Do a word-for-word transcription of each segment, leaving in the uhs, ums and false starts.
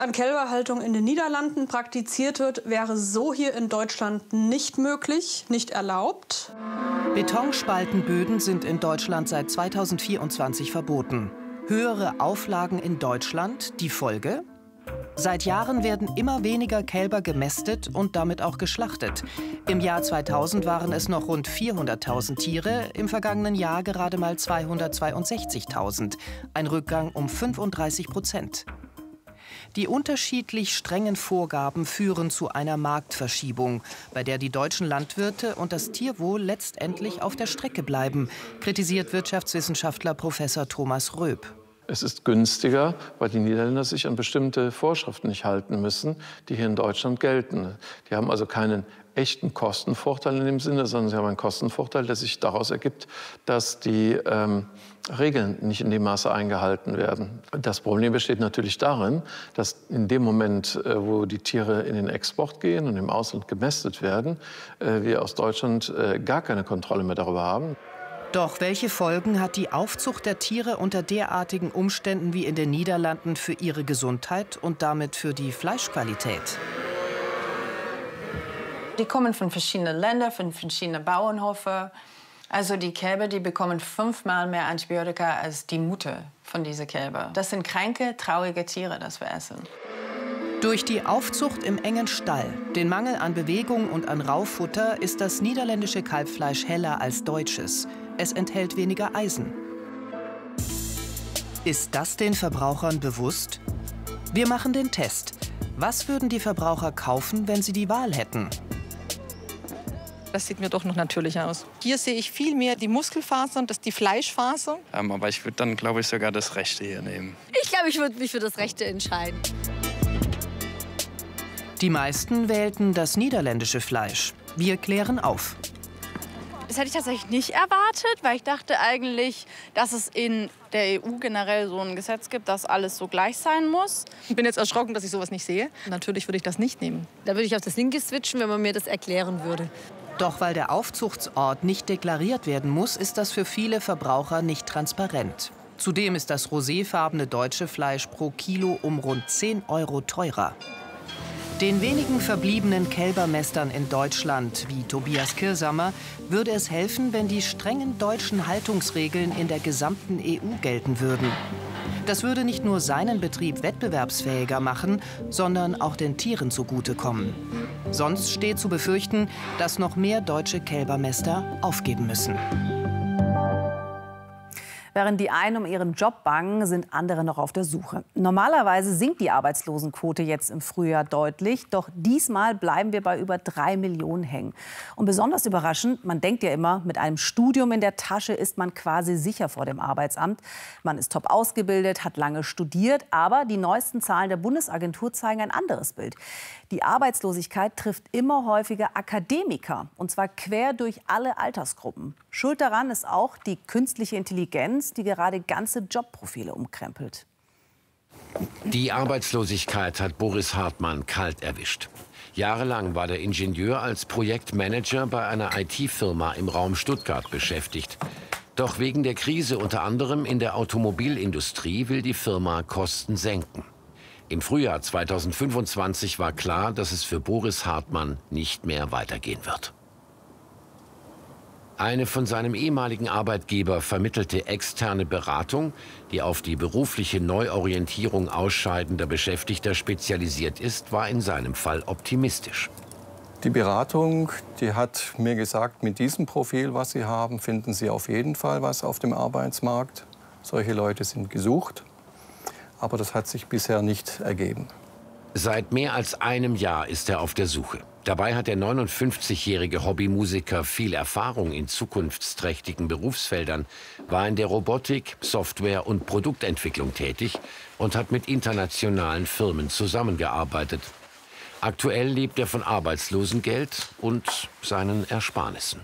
an Kälberhaltung in den Niederlanden praktiziert wird, wäre so hier in Deutschland nicht möglich, nicht erlaubt. Betonspaltenböden sind in Deutschland seit zweitausendvierundzwanzig verboten. Höhere Auflagen in Deutschland, die Folge? Seit Jahren werden immer weniger Kälber gemästet und damit auch geschlachtet. Im Jahr zweitausend waren es noch rund vierhunderttausend Tiere, im vergangenen Jahr gerade mal zweihundertzweiundsechzigtausend. Ein Rückgang um fünfunddreißig Prozent. Die unterschiedlich strengen Vorgaben führen zu einer Marktverschiebung, bei der die deutschen Landwirte und das Tierwohl letztendlich auf der Strecke bleiben, kritisiert Wirtschaftswissenschaftler Professor Thomas Röb. Es ist günstiger, weil die Niederländer sich an bestimmte Vorschriften nicht halten müssen, die hier in Deutschland gelten. Die haben also keinen echten Kostenvorteil in dem Sinne, sondern sie haben einen Kostenvorteil, der sich daraus ergibt, dass die ähm, Regeln nicht in dem Maße eingehalten werden. Das Problem besteht natürlich darin, dass in dem Moment, äh, wo die Tiere in den Export gehen und im Ausland gemästet werden, äh, wir aus Deutschland äh, gar keine Kontrolle mehr darüber haben. Doch welche Folgen hat die Aufzucht der Tiere unter derartigen Umständen wie in den Niederlanden für ihre Gesundheit und damit für die Fleischqualität? Die kommen von verschiedenen Ländern, von verschiedenen Bauernhöfen. Also die Kälber, die bekommen fünfmal mehr Antibiotika als die Mutter von diesen Kälbern. Das sind kranke, traurige Tiere, das wir essen. Durch die Aufzucht im engen Stall, den Mangel an Bewegung und an Raufutter ist das niederländische Kalbfleisch heller als deutsches. Es enthält weniger Eisen. Ist das den Verbrauchern bewusst? Wir machen den Test. Was würden die Verbraucher kaufen, wenn sie die Wahl hätten? Das sieht mir doch noch natürlicher aus. Hier sehe ich viel mehr die Muskelfasern, das die Fleischfaser. Ähm, aber ich würde dann, glaube ich, sogar das Rechte hier nehmen. Ich glaube, ich würde mich für das Rechte entscheiden. Die meisten wählten das niederländische Fleisch. Wir klären auf. Das hätte ich tatsächlich nicht erwartet, weil ich dachte eigentlich, dass es in der E U generell so ein Gesetz gibt, dass alles so gleich sein muss. Ich bin jetzt erschrocken, dass ich sowas nicht sehe. Natürlich würde ich das nicht nehmen. Da würde ich auf das Linke switchen, wenn man mir das erklären würde. Doch weil der Aufzuchtsort nicht deklariert werden muss, ist das für viele Verbraucher nicht transparent. Zudem ist das roséfarbene deutsche Fleisch pro Kilo um rund zehn Euro teurer. Den wenigen verbliebenen Kälbermästern in Deutschland, wie Tobias Kirsamer, würde es helfen, wenn die strengen deutschen Haltungsregeln in der gesamten E U gelten würden. Das würde nicht nur seinen Betrieb wettbewerbsfähiger machen, sondern auch den Tieren zugutekommen. Sonst steht zu befürchten, dass noch mehr deutsche Kälbermäster aufgeben müssen. Während die einen um ihren Job bangen, sind andere noch auf der Suche. Normalerweise sinkt die Arbeitslosenquote jetzt im Frühjahr deutlich. Doch diesmal bleiben wir bei über drei Millionen hängen. Und besonders überraschend, man denkt ja immer, mit einem Studium in der Tasche ist man quasi sicher vor dem Arbeitsamt. Man ist top ausgebildet, hat lange studiert. Aber die neuesten Zahlen der Bundesagentur zeigen ein anderes Bild. Die Arbeitslosigkeit trifft immer häufiger Akademiker, und zwar quer durch alle Altersgruppen. Schuld daran ist auch die künstliche Intelligenz, die gerade ganze Jobprofile umkrempelt. Die Arbeitslosigkeit hat Boris Hartmann kalt erwischt. Jahrelang war der Ingenieur als Projektmanager bei einer I T-Firma im Raum Stuttgart beschäftigt. Doch wegen der Krise unter anderem in der Automobilindustrie will die Firma Kosten senken. Im Frühjahr zweitausendfünfundzwanzig war klar, dass es für Boris Hartmann nicht mehr weitergehen wird. Eine von seinem ehemaligen Arbeitgeber vermittelte externe Beratung, die auf die berufliche Neuorientierung ausscheidender Beschäftigter spezialisiert ist, war in seinem Fall optimistisch. Die Beratung, die hat mir gesagt, mit diesem Profil, was Sie haben, finden Sie auf jeden Fall was auf dem Arbeitsmarkt. Solche Leute sind gesucht. Aber das hat sich bisher nicht ergeben. Seit mehr als einem Jahr ist er auf der Suche. Dabei hat der neunundfünfzigjährige Hobbymusiker viel Erfahrung in zukunftsträchtigen Berufsfeldern, war in der Robotik, Software- und Produktentwicklung tätig und hat mit internationalen Firmen zusammengearbeitet. Aktuell lebt er von Arbeitslosengeld und seinen Ersparnissen.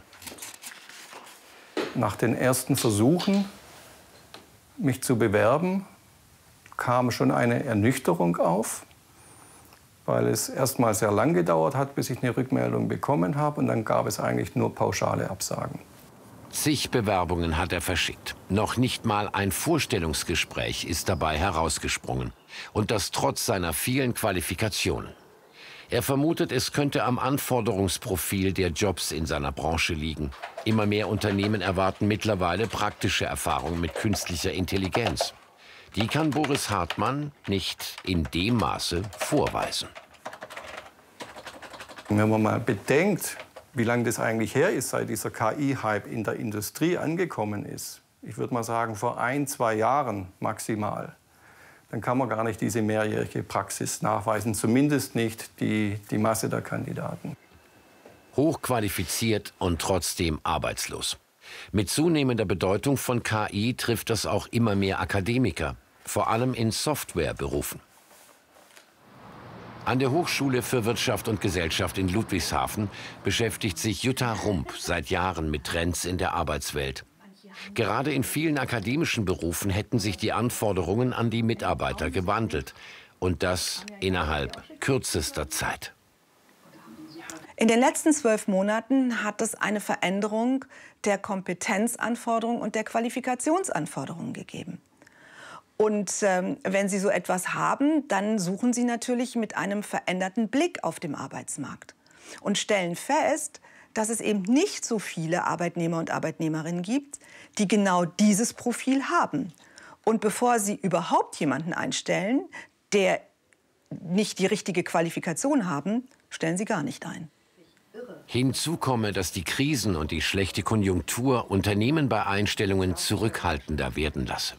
Nach den ersten Versuchen, mich zu bewerben, kam schon eine Ernüchterung auf, weil es erst mal sehr lang gedauert hat, bis ich eine Rückmeldung bekommen habe. Und dann gab es eigentlich nur pauschale Absagen. Zig Bewerbungen hat er verschickt. Noch nicht mal ein Vorstellungsgespräch ist dabei herausgesprungen. Und das trotz seiner vielen Qualifikationen. Er vermutet, es könnte am Anforderungsprofil der Jobs in seiner Branche liegen. Immer mehr Unternehmen erwarten mittlerweile praktische Erfahrung mit künstlicher Intelligenz. Die kann Boris Hartmann nicht in dem Maße vorweisen. Wenn man mal bedenkt, wie lange das eigentlich her ist, seit dieser K I-Hype in der Industrie angekommen ist, ich würde mal sagen vor ein, zwei Jahren maximal, dann kann man gar nicht diese mehrjährige Praxis nachweisen, zumindest nicht die, die Masse der Kandidaten. Hochqualifiziert und trotzdem arbeitslos. Mit zunehmender Bedeutung von K I trifft das auch immer mehr Akademiker, vor allem in Softwareberufen. An der Hochschule für Wirtschaft und Gesellschaft in Ludwigshafen beschäftigt sich Jutta Rump seit Jahren mit Trends in der Arbeitswelt. Gerade in vielen akademischen Berufen hätten sich die Anforderungen an die Mitarbeiter gewandelt. Und das innerhalb kürzester Zeit. In den letzten zwölf Monaten hat es eine Veränderung der Kompetenzanforderungen und der Qualifikationsanforderungen gegeben. Und ähm, wenn Sie so etwas haben, dann suchen Sie natürlich mit einem veränderten Blick auf den Arbeitsmarkt und stellen fest, dass es eben nicht so viele Arbeitnehmer und Arbeitnehmerinnen gibt, die genau dieses Profil haben. Und bevor Sie überhaupt jemanden einstellen, der nicht die richtige Qualifikation haben, stellen Sie gar nicht ein. Hinzu komme, dass die Krisen und die schlechte Konjunktur Unternehmen bei Einstellungen zurückhaltender werden lasse.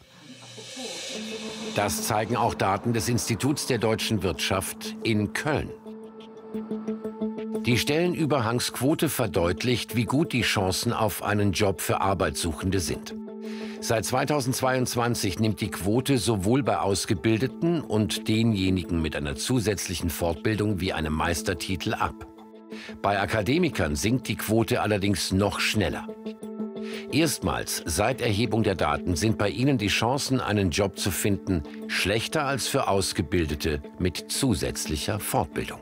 Das zeigen auch Daten des Instituts der deutschen Wirtschaft in Köln. Die Stellenüberhangsquote verdeutlicht, wie gut die Chancen auf einen Job für Arbeitssuchende sind. Seit zweitausendzweiundzwanzig nimmt die Quote sowohl bei Ausgebildeten und denjenigen mit einer zusätzlichen Fortbildung wie einem Meistertitel ab. Bei Akademikern sinkt die Quote allerdings noch schneller. Erstmals seit Erhebung der Daten sind bei ihnen die Chancen, einen Job zu finden, schlechter als für Ausgebildete mit zusätzlicher Fortbildung.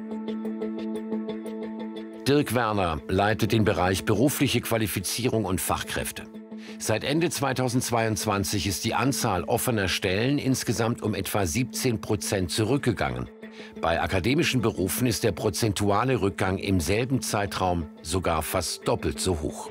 Dirk Werner leitet den Bereich berufliche Qualifizierung und Fachkräfte. Seit Ende zweitausendzweiundzwanzig ist die Anzahl offener Stellen insgesamt um etwa siebzehn Prozent zurückgegangen. Bei akademischen Berufen ist der prozentuale Rückgang im selben Zeitraum sogar fast doppelt so hoch.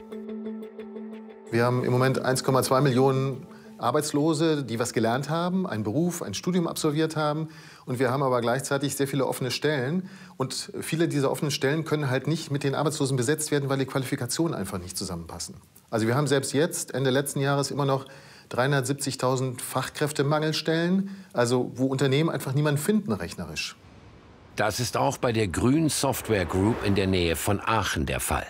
Wir haben im Moment eins Komma zwei Millionen Arbeitslose, die was gelernt haben, einen Beruf, ein Studium absolviert haben. Und wir haben aber gleichzeitig sehr viele offene Stellen. Und viele dieser offenen Stellen können halt nicht mit den Arbeitslosen besetzt werden, weil die Qualifikationen einfach nicht zusammenpassen. Also wir haben selbst jetzt, Ende letzten Jahres, immer noch dreihundertsiebzigtausend Fachkräftemangelstellen, also wo Unternehmen einfach niemanden finden rechnerisch. Das ist auch bei der Grün Software Group in der Nähe von Aachen der Fall.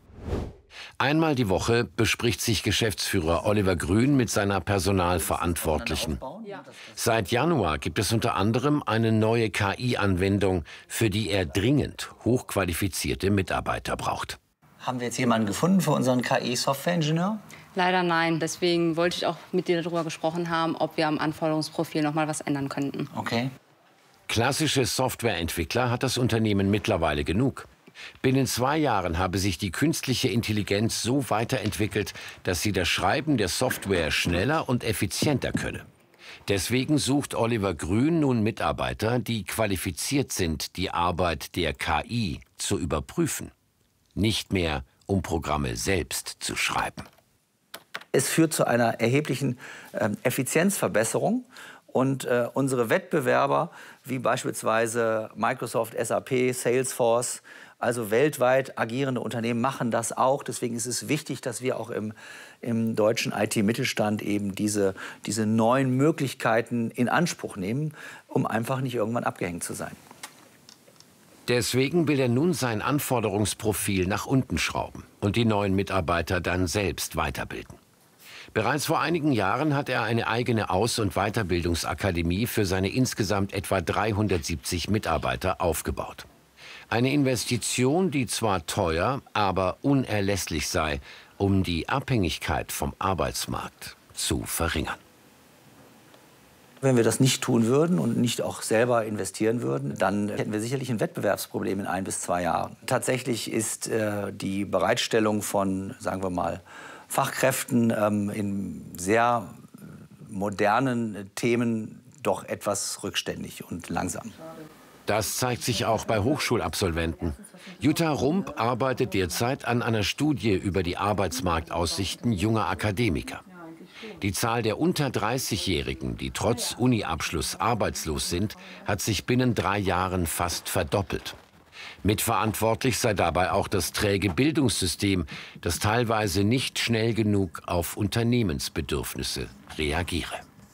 Einmal die Woche bespricht sich Geschäftsführer Oliver Grün mit seiner Personalverantwortlichen. Seit Januar gibt es unter anderem eine neue K I-Anwendung, für die er dringend hochqualifizierte Mitarbeiter braucht. Haben wir jetzt jemanden gefunden für unseren K I-Software-Ingenieur? Leider nein. Deswegen wollte ich auch mit dir darüber gesprochen haben, ob wir am Anforderungsprofil noch mal was ändern könnten. Okay. Klassische Softwareentwickler hat das Unternehmen mittlerweile genug. Binnen zwei Jahren habe sich die künstliche Intelligenz so weiterentwickelt, dass sie das Schreiben der Software schneller und effizienter könne. Deswegen sucht Oliver Grün nun Mitarbeiter, die qualifiziert sind, die Arbeit der K I zu überprüfen. Nicht mehr, um Programme selbst zu schreiben. Es führt zu einer erheblichen äh, Effizienzverbesserung. Und äh, unsere Wettbewerber, wie beispielsweise Microsoft, S A P, Salesforce, also weltweit agierende Unternehmen, machen das auch. Deswegen ist es wichtig, dass wir auch im, im deutschen I T-Mittelstand eben diese, diese neuen Möglichkeiten in Anspruch nehmen, um einfach nicht irgendwann abgehängt zu sein. Deswegen will er nun sein Anforderungsprofil nach unten schrauben und die neuen Mitarbeiter dann selbst weiterbilden. Bereits vor einigen Jahren hat er eine eigene Aus- und Weiterbildungsakademie für seine insgesamt etwa dreihundertsiebzig Mitarbeiter aufgebaut. Eine Investition, die zwar teuer, aber unerlässlich sei, um die Abhängigkeit vom Arbeitsmarkt zu verringern. Wenn wir das nicht tun würden und nicht auch selber investieren würden, dann hätten wir sicherlich ein Wettbewerbsproblem in ein bis zwei Jahren. Tatsächlich ist äh, die Bereitstellung von, sagen wir mal, Fachkräften ähm, in sehr modernen Themen doch etwas rückständig und langsam. Das zeigt sich auch bei Hochschulabsolventen. Jutta Rump arbeitet derzeit an einer Studie über die Arbeitsmarktaussichten junger Akademiker. Die Zahl der unter dreißigjährigen, die trotz Uni-Abschluss arbeitslos sind, hat sich binnen drei Jahren fast verdoppelt. Mitverantwortlich sei dabei auch das träge Bildungssystem, das teilweise nicht schnell genug auf Unternehmensbedürfnisse reagiere.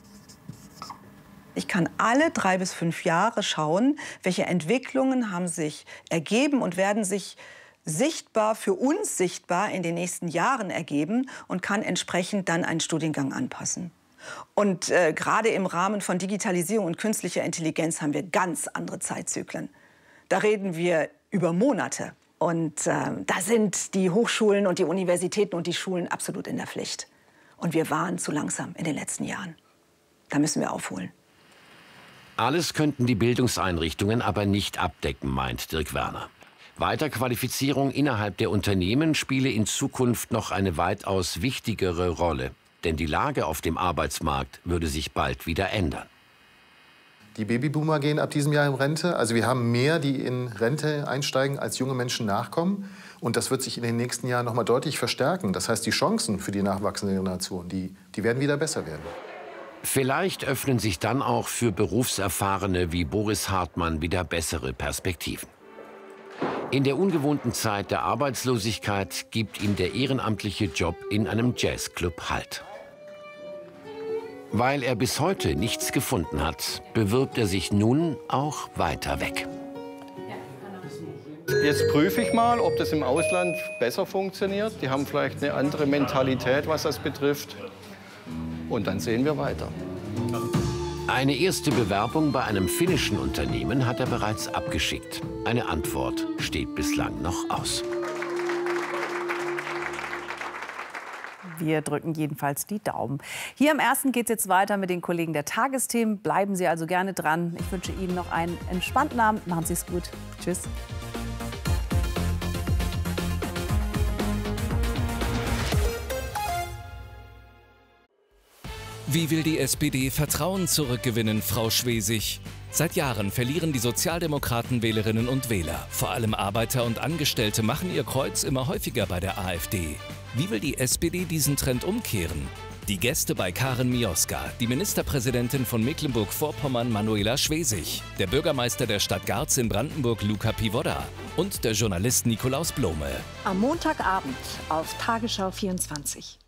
Ich kann alle drei bis fünf Jahre schauen, welche Entwicklungen haben sich ergeben und werden sich sichtbar, für uns sichtbar in den nächsten Jahren ergeben und kann entsprechend dann einen Studiengang anpassen. Und äh, gerade im Rahmen von Digitalisierung und künstlicher Intelligenz haben wir ganz andere Zeitzyklen. Da reden wir über Monate. Und äh, da sind die Hochschulen und die Universitäten und die Schulen absolut in der Pflicht. Und wir waren zu langsam in den letzten Jahren. Da müssen wir aufholen. Alles könnten die Bildungseinrichtungen aber nicht abdecken, meint Dirk Werner. Weiterqualifizierung innerhalb der Unternehmen spiele in Zukunft noch eine weitaus wichtigere Rolle. Denn die Lage auf dem Arbeitsmarkt würde sich bald wieder ändern. Die Babyboomer gehen ab diesem Jahr in Rente. Also wir haben mehr, die in Rente einsteigen, als junge Menschen nachkommen. Und das wird sich in den nächsten Jahren noch mal deutlich verstärken. Das heißt, die Chancen für die nachwachsende Generation, die, die werden wieder besser werden. Vielleicht öffnen sich dann auch für Berufserfahrene wie Boris Hartmann wieder bessere Perspektiven. In der ungewohnten Zeit der Arbeitslosigkeit gibt ihm der ehrenamtliche Job in einem Jazzclub Halt. Weil er bis heute nichts gefunden hat, bewirbt er sich nun auch weiter weg. Jetzt prüfe ich mal, ob das im Ausland besser funktioniert. Die haben vielleicht eine andere Mentalität, was das betrifft. Und dann sehen wir weiter. Eine erste Bewerbung bei einem finnischen Unternehmen hat er bereits abgeschickt. Eine Antwort steht bislang noch aus. Wir drücken jedenfalls die Daumen. Hier im Ersten geht es jetzt weiter mit den Kollegen der Tagesthemen. Bleiben Sie also gerne dran. Ich wünsche Ihnen noch einen entspannten Abend. Machen Sie es gut. Tschüss. Wie will die S P D Vertrauen zurückgewinnen, Frau Schwesig? Seit Jahren verlieren die Sozialdemokraten Wählerinnen und Wähler. Vor allem Arbeiter und Angestellte machen ihr Kreuz immer häufiger bei der AfD. Wie will die S P D diesen Trend umkehren? Die Gäste bei Karen Mioska, die Ministerpräsidentin von Mecklenburg-Vorpommern Manuela Schwesig, der Bürgermeister der Stadt Garz in Brandenburg Luca Pivoda und der Journalist Nikolaus Blome. Am Montagabend auf Tagesschau vierundzwanzig.